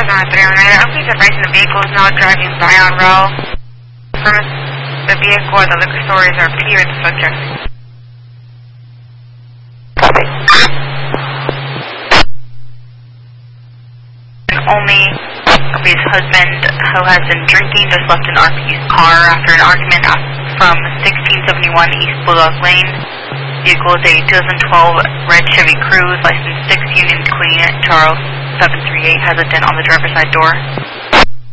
I'm please advising the vehicle is now driving by on row. From the vehicle and the liquor stores are clear the subject. Only his husband, who has been drinking, just left an RP's car after an argument from 1671 East Bulldog Lane. Vehicle is a 2012 red Chevy Cruze, license 6 Union Queen, Charles 738, has a dent on the driver's side door.